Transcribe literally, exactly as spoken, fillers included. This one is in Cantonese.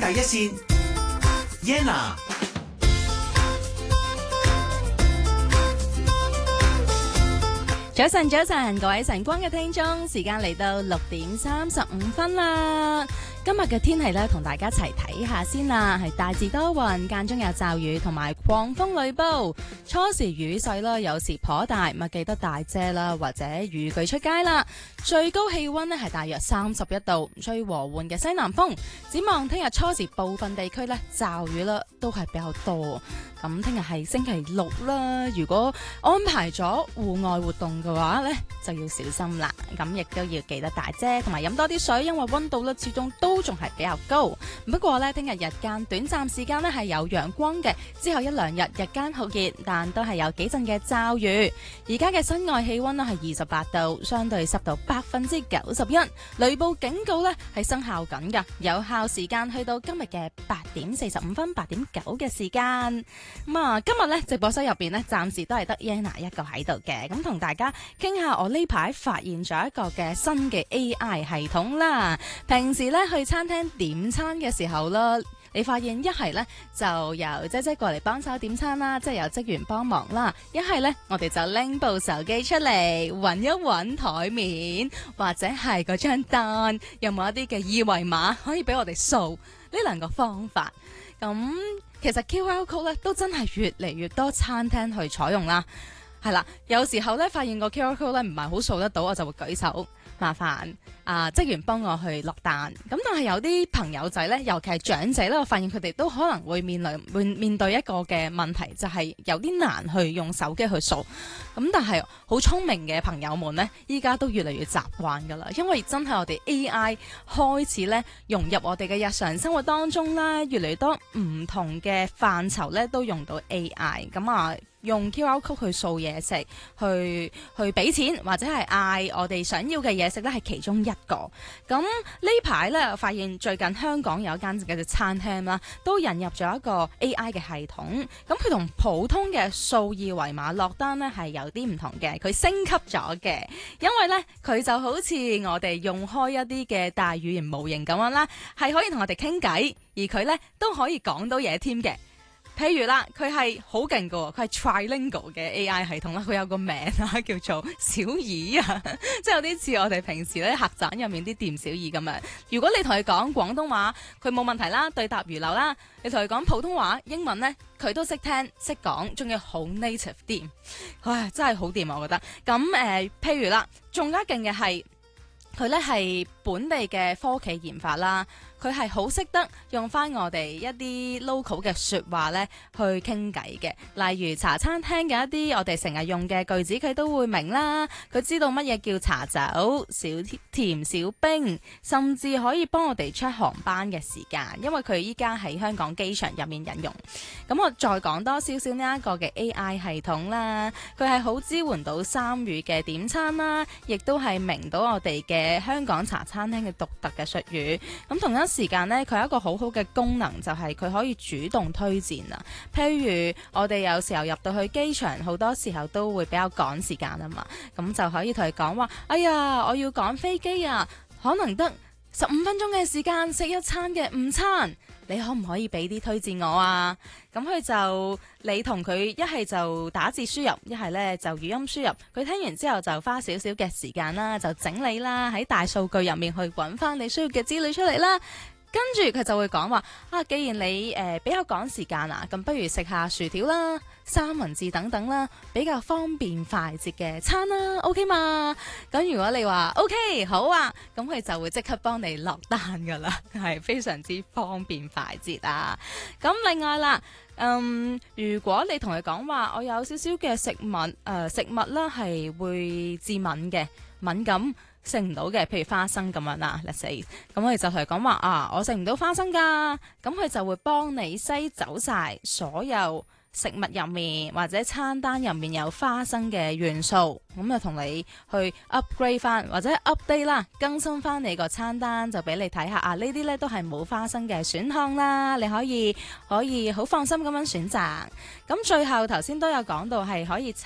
第一線 Yenna。 早晨，早晨，各位晨光嘅聽眾，時間嚟到六點三十五分啦。今日嘅天氣咧，同大家一齊睇下先啦，係大致多雲，間中有驟雨同埋狂風雷暴，初時雨勢啦，有時頗大，咪記得帶遮啦，或者雨具出街啦。最高氣溫咧係大約三十一度，吹和緩嘅西南風。展望聽日初時部分地區咧驟雨啦，都係比較多。咁聽日係星期六啦，如果安排咗戶外活動嘅話咧，就要小心啦。咁亦都要記得帶遮，同埋飲多啲水，因為溫度咧始終都仲係比較高。不過咧，聽日日間短暫時間咧係有陽光嘅，之後一兩日日間酷熱，但都係有幾陣嘅驟雨。而家嘅室外氣溫咧係二十八度，相對濕度百分之九十一，雷暴警告咧係生效緊㗎，有效時間去到今日嘅八點四十五分，八點九嘅時間。咁啊，今日咧直播室入邊咧，暫時都係得 Yenna 一個喺度嘅，咁同大家傾下我呢排發現咗一個嘅新嘅 A I 系統啦。平時咧去餐廳點餐嘅時候啦，你發現一係咧就由姐姐過嚟幫手點餐啦，即係由職員幫忙啦；一係咧我哋就拎部手機出嚟揾一揾台面，或者係嗰張單有冇一啲嘅二維碼可以俾我哋掃。呢兩個方法咁。其實 Q R code 咧都真係越嚟越多餐廳去採用啦，係啦，有時候咧發現個 Q R code 咧唔係好掃得到，我就會舉手麻煩啊職員幫我去落單。咁但係有啲朋友仔咧，尤其係長者咧，我發現佢哋都可能會面臨會面對一個嘅問題，就係有啲難去用手機去掃。咁但係好聰明嘅朋友們呢，依家都越嚟越習慣噶啦，因為真係我哋 A I 開始咧融入我哋嘅日常生活當中啦，越嚟越多唔同嘅範疇咧都用到 A I。咁啊，用 Q R code 去掃嘢食，去去俾錢或者係嗌我哋想要嘅嘢食咧，係其中一個。咁呢排咧，我發現最近香港有一間嘅餐廳啦，都引入咗一個 A I 嘅系統。咁佢同普通嘅掃二維碼落單咧係有啲唔同嘅，佢升級咗嘅，因為咧佢就好似我哋用開一啲嘅大語言模型咁樣啦，係可以同我哋傾偈，而佢咧都可以講到嘢添嘅。譬如啦，佢係好勁噶，佢係 trilingual 嘅 A I 系統啦，佢有個名啦，叫做小耳啊，即係有啲似我哋平時咧客棧入面啲店小二咁樣。如果你同佢講廣東話，佢冇問題啦，對答如流啦。你同佢講普通話、英文咧，佢都識聽識講，仲要好 native 啲，唉，真係好掂啊！我覺得。咁誒、呃，譬如啦，仲加勁嘅係佢咧係本地嘅科技研發啦。佢係好識得用翻我哋一啲 local 嘅説話咧去傾偈嘅，例如茶餐廳嘅一啲我哋成日用嘅句子，佢都會明啦。佢知道乜嘢叫茶走、少甜少冰，甚至可以幫我哋 check 航班嘅時間，因為佢依家喺香港機場入面引用。咁我再講多少少呢一個嘅 A I 系統啦，佢係好支援到三語嘅點餐啦，亦都係明到我哋嘅香港茶餐廳嘅獨特嘅術語。咁同一時間呢，佢有一個好好嘅功能，就係佢可以主動推薦啊。譬如我哋有時候入到去機場，好多時候都會比較趕時間啊嘛，咁就可以同佢講話：哎呀，我要趕飛機啊，可能得十五分鐘嘅時間食一餐嘅午餐，你可唔可以俾啲推薦我啊？咁佢就你同佢一係就打字輸入，一係呢就語音輸入。佢聽完之後就花少少嘅時間啦，就整理啦，喺大數據入面去揾翻你需要嘅資料出嚟啦。跟住佢就會講話啊，既然你誒、呃、比較趕時間啊，咁不如食下薯條啦、三文治等等啦，比較方便快捷嘅餐啦 ，OK 嘛？咁如果你話 OK 好啊，咁佢就會即刻幫你落單噶啦，係非常之方便快捷啊！咁另外啦，嗯，如果你同佢講話，我有少少嘅食物誒、呃、食物啦係會致敏嘅敏感。食唔到嘅，譬如花生咁樣啦，let's say，咁我哋就同佢講話啊，我食唔到花生噶，咁佢就會幫你篩走晒所有食物入面或者餐單入面有花生嘅元素，咁就同你去 upgrade 翻或者 update 啦，更新翻你個餐單，就俾你睇下啊，呢啲呢都係冇花生嘅選項啦，你可以可以好放心咁樣選擇。咁最後頭先都有講到係可以